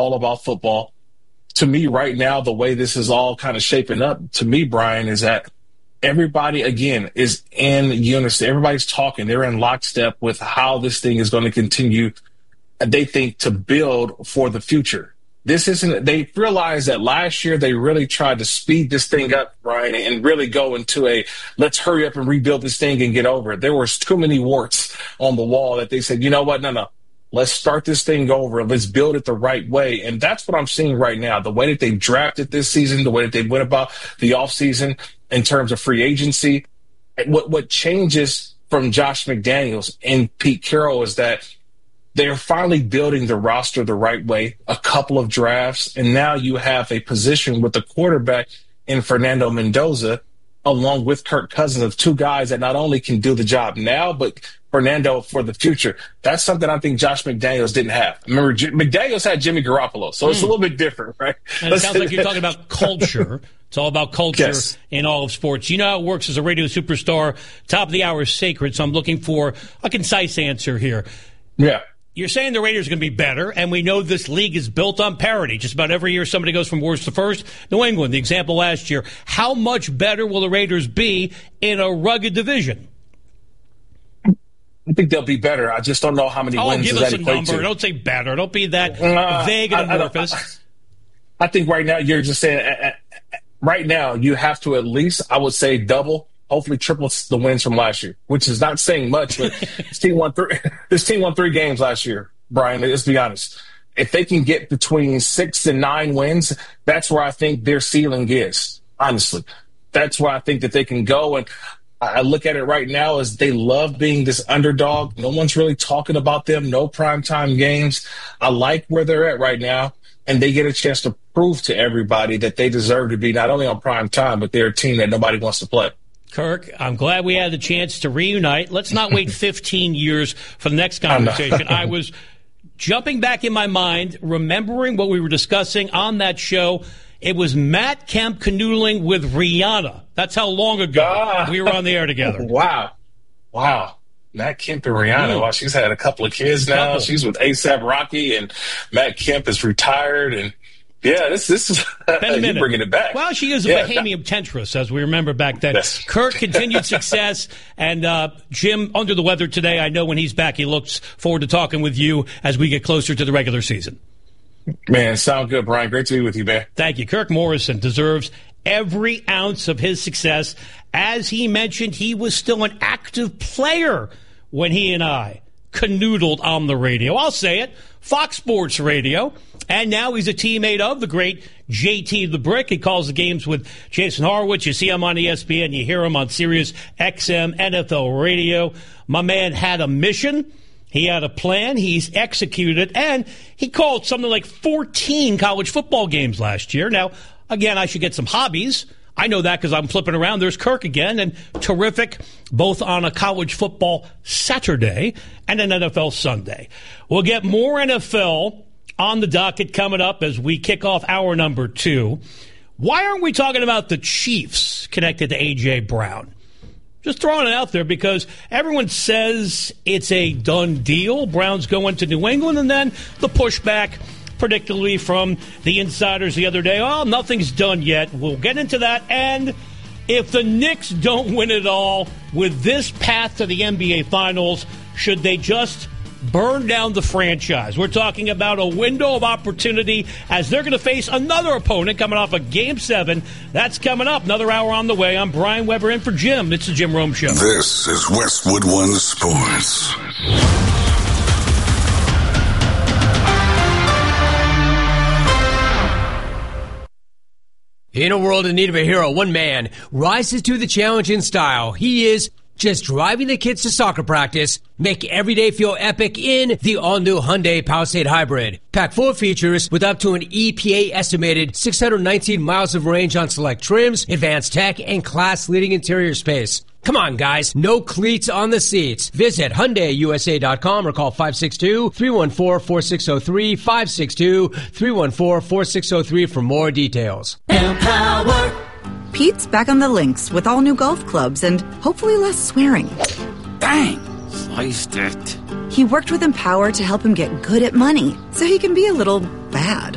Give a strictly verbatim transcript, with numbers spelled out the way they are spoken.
all about football. To me, right now, the way this is all kind of shaping up, to me, Brian, is that everybody, again, is in unison. Everybody's talking. They're in lockstep with how this thing is going to continue, they think, to build for the future. This isn't, they realized that last year they really tried to speed this thing up, Brian, and really go into a, let's hurry up and rebuild this thing and get over it. There was too many warts on the wall that they said, you know what, no, no, let's start this thing over. Let's build it the right way. And that's what I'm seeing right now. The way that they drafted this season, the way that they went about the offseason in terms of free agency. What, what changes from Josh McDaniels and Pete Carroll is that they're finally building the roster the right way, a couple of drafts, and now you have a position with the quarterback in Fernando Mendoza, along with Kirk Cousins, of two guys that not only can do the job now, but Fernando for the future. That's something I think Josh McDaniels didn't have. Remember, J- McDaniels had Jimmy Garoppolo, so mm. it's a little bit different, right? And it sounds like you're talking about culture. It's all about culture yes. in all of sports. You know how it works as a radio superstar. Top of the hour is sacred, so I'm looking for a concise answer here. Yeah. You're saying the Raiders are going to be better, and we know this league is built on parity. Just about every year somebody goes from worst to first. New England, the example last year. How much better will the Raiders be in a rugged division? I think they'll be better. I just don't know how many oh, wins give does us that a equate number. to. Don't say better. Don't be that uh, vague and I, amorphous. I, I, I think right now you're just saying uh, uh, right now you have to at least, I would say, double, hopefully triple the wins from last year, which is not saying much, but this team won three, this team won three games last year. Brian, let's be honest. If they can get between six and nine wins, that's where I think their ceiling is, honestly. That's where I think that they can go. And I look at it right now as they love being this underdog. No one's really talking about them. No primetime games. I like where they're at right now. And they get a chance to prove to everybody that they deserve to be not only on prime time, but they're a team that nobody wants to play. Kirk, I'm glad we had the chance to reunite. Let's not wait fifteen years for the next conversation. I was jumping back in my mind, remembering what we were discussing on that show. It was Matt Kemp canoodling with Rihanna. That's how long ago ah. we were on the air together. Wow. Wow. Matt Kemp and Rihanna. Mm. Well, she's had a couple of kids now. Couple. She's with ASAP Rocky, and Matt Kemp is retired. And, yeah, this, this is you're bringing it back. Well, she is a yeah, Bahamian tentress, as we remember back then. Yes. Kirk, continued success. And uh, Jim, under the weather today. I know when he's back, he looks forward to talking with you as we get closer to the regular season. Man, sound good, Brian. Great to be with you, man. Thank you. Kirk Morrison deserves every ounce of his success. As he mentioned, he was still an active player when he and I canoodled on the radio. I'll say it, Fox Sports Radio. And now he's a teammate of the great J T the Brick. He calls the games with Jason Horowitz. You see him on E S P N. You hear him on Sirius X M N F L Radio. My man had a mission. He had a plan. He's executed. And he called something like fourteen college football games last year. Now, again, I should get some hobbies. I know that because I'm flipping around. There's Kirk again, and terrific both on a college football Saturday and an N F L Sunday. We'll get more N F L on the docket coming up as we kick off hour number two. Why aren't we talking about the Chiefs connected to A J. Brown? Just throwing it out there because everyone says it's a done deal. Brown's going to New England, and then the pushback, particularly from the insiders the other day, oh, nothing's done yet. We'll get into that. And if the Knicks don't win it all with this path to the N B A Finals, should they just burn down the franchise? We're talking about a window of opportunity as they're going to face another opponent coming off of Game seven. That's coming up. Another hour on the way. I'm Brian Weber in for Jim. It's the Jim Rome Show. This is Westwood One Sports. In a world in need of a hero, one man rises to the challenge in style. He is just driving the kids to soccer practice. Make every day feel epic in the all-new Hyundai Palisade Hybrid. Packed full of features with up to an E P A-estimated six hundred nineteen miles of range on select trims, advanced tech, and class-leading interior space. Come on, guys. No cleats on the seats. Visit Hyundai U S A dot com or call five six two, three one four, four six zero three, five six two, three one four, four six zero three for more details. Empower. Pete's back on the links with all new golf clubs and hopefully less swearing. Dang, sliced it. He worked with Empower to help him get good at money so he can be a little bad.